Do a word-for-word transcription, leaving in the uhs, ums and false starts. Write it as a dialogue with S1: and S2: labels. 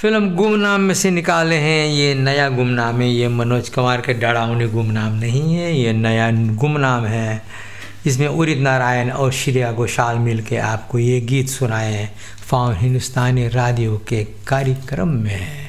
S1: Film गुमनाम में से निकाले हैं। ये नया गुमनाम है, ये मनोज कुमार के डरावनी गुमनाम नहीं है, ये नया गुमनाम है। इसमें उदित नारायण और श्रेया घोषाल मिल के आपको ये गीत सुनाए हैं फाउंड हिंदुस्तानी रेडियो के कार्यक्रम में।